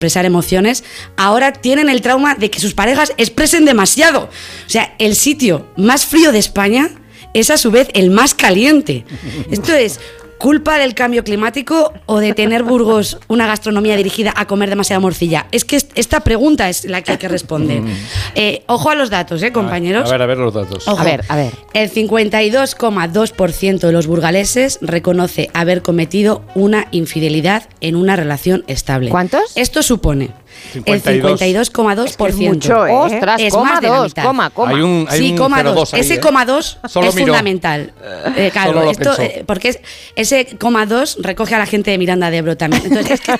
expresar emociones, ahora tienen el trauma de que sus parejas expresen demasiado. O sea, el sitio más frío de España es a su vez el más caliente. Esto es culpa del cambio climático o de tener Burgos una gastronomía dirigida a comer demasiada morcilla. Es que esta pregunta es la que hay que responder. Ojo a los datos, compañeros. A ver los datos. Ojo. A ver. El 52,2% de los burgaleses reconoce haber cometido una infidelidad en una relación estable. ¿Cuántos? Esto supone 52. El 52,2%. Es mucho, Ostras, Es coma más de la 2, mitad. coma. Hay un Sí, coma 0,2 2. ahí, Ese coma 2 Solo es miró. fundamental. Claro, Solo lo esto, pensó. porque ese coma 2 recoge a la gente de Miranda de Ebro también. Entonces, es que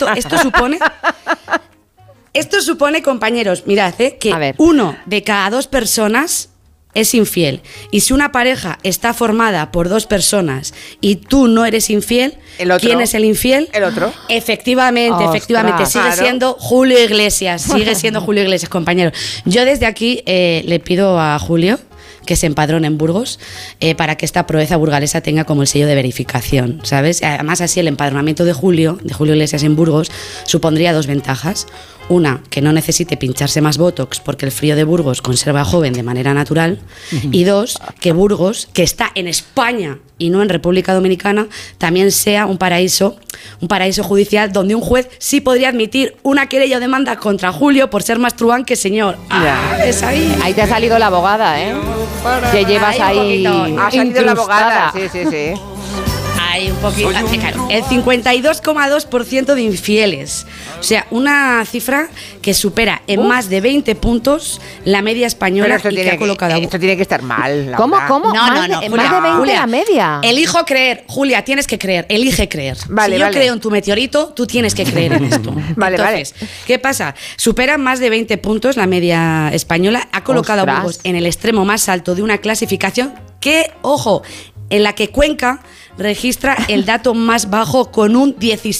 esto supone, compañeros, mirad, que 1 de cada 2 personas es infiel. Y si una pareja está formada por 2 personas y tú no eres infiel, ¿quién es el infiel? El otro. Efectivamente, sigue claro. siendo Julio Iglesias, compañeros. Yo desde aquí le pido a Julio que se empadrone en Burgos para que esta proeza burgalesa tenga como el sello de verificación, ¿sabes? Además, así el empadronamiento de Julio Iglesias en Burgos supondría 2 ventajas. Una, que no necesite pincharse más botox porque el frío de Burgos conserva joven de manera natural. Y 2, que Burgos, que está en España y no en República Dominicana, también sea un paraíso judicial donde un juez sí podría admitir una querella o demanda contra Julio por ser más truán que señor. Es ahí. Ahí te ha salido la abogada, ¿eh? Que llevas ahí Ha salido la abogada. incrustada. Sí. Hay un poquito, claro, el 52,2% de infieles. O sea, una cifra que supera en más de 20 puntos la media española y que ha colocado. Esto tiene que estar mal. ¿Cómo? No, Más de 20 Julia, la media. Elijo creer, Julia, tienes que creer, elige creer. Vale, si yo vale. creo en tu meteorito, tú tienes que creer en esto. Entonces, ¿qué pasa? Supera más de 20 puntos la media española, ha colocado a Burgos en el extremo más alto de una clasificación que, ojo, en la que Cuenca registra el dato más bajo con un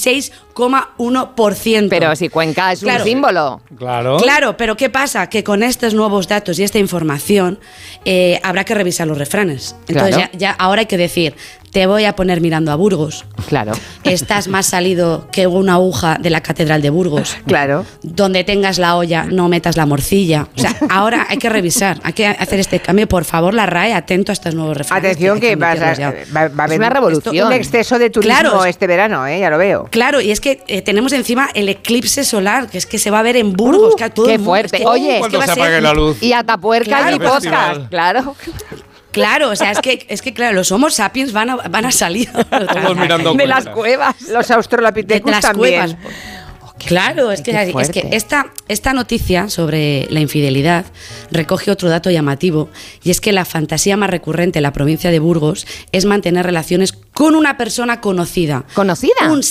16,1%. Pero si Cuenca es Claro. un símbolo. Claro, pero ¿qué pasa? Que con estos nuevos datos y esta información habrá que revisar los refranes. Entonces Claro. ya ahora hay que decir, te voy a poner mirando a Burgos. Claro. Estás más salido que una aguja de la Catedral de Burgos. Claro. Donde tengas la olla, no metas la morcilla. O sea, ahora hay que revisar, hay que hacer este cambio. Por favor, la RAE, atento a estos nuevos refranes. Atención que va a haber una revolución. un exceso de turismo Claro. este verano, ya lo veo. Claro, y es que tenemos encima el eclipse solar, que es que se va a ver en Burgos. Que a todo qué el mundo, fuerte. es que- Oye, es que Cuando va se a ser- apague la luz. Y Atapuerca Claro, y pero podcast, claro. Claro, o sea, es que claro, los Homo sapiens van a salir Todos mirando De las Cuenca. cuevas. Los de australopithecus las también. cuevas. Claro, es que fuerte. esta noticia sobre la infidelidad recoge otro dato llamativo, y es que la fantasía más recurrente en la provincia de Burgos es mantener relaciones con una persona conocida. ¿Conocida? Un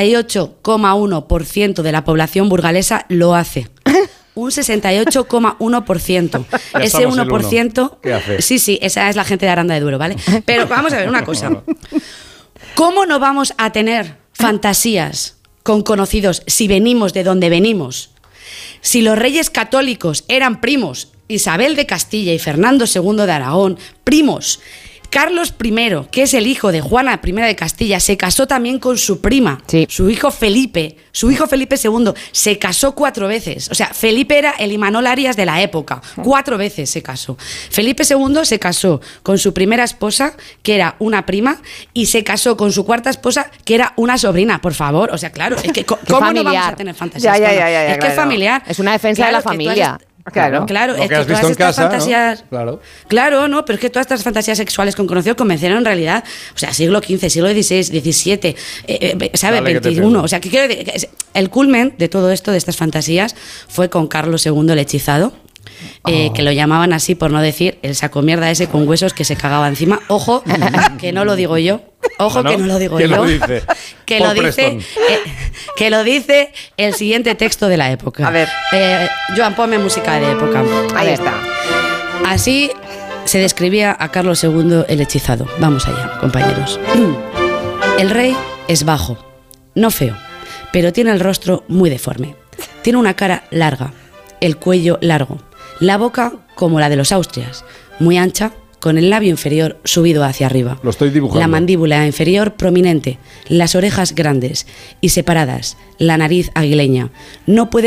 68,1% de la población burgalesa lo hace. Un 68,1%. Ya Ese estamos el 1%. ¿Qué hace? Sí, esa es la gente de Aranda de Duero, ¿vale? Pero vamos a ver una cosa. ¿Cómo no vamos a tener fantasías con conocidos si venimos de donde venimos? Si los reyes católicos eran primos, Isabel de Castilla y Fernando II de Aragón, primos. Carlos I, que es el hijo de Juana I de Castilla, se casó también con su prima, Sí. su hijo Felipe II, se casó 4 veces. O sea, Felipe era el Imanol Arias de la época, 4 veces se casó. Felipe II se casó con su primera esposa, que era una prima, y se casó con su cuarta esposa, que era una sobrina, por favor. O sea, claro, es que ¿cómo no familiar. vamos a tener fantasías? Ya, con- ya, es que claro. es familiar. Es una defensa de la que todas familia. Claro. Claro, Lo es que que has todas visto en estas casa, ¿no? fantasías. Claro. No, pero es que todas estas fantasías sexuales con conocidos convencieron en realidad, o sea, siglo XV, siglo XVI, XVII, ¿sabe? Dale, que te 21. pego. O sea, que quiero decir, el culmen de todo esto, de estas fantasías, fue con Carlos II el hechizado. Que lo llamaban así por no decir el sacomierda ese con huesos que se cagaba encima. Ojo, que no lo digo yo. Ojo, ¿No? que no lo digo ¿Quién yo. lo dice? Que Paul lo dice, Preston. que lo dice el siguiente texto de la época. A ver. Joan, ponme música de época. Ahí está. Así se describía a Carlos II el hechizado. Vamos allá, compañeros. El rey es bajo, no feo, pero tiene el rostro muy deforme. Tiene una cara larga, el cuello largo, la boca como la de los Austrias, muy ancha con el labio inferior subido hacia arriba. Lo estoy dibujando. La mandíbula inferior prominente, las orejas grandes y separadas, la nariz aguileña. No puede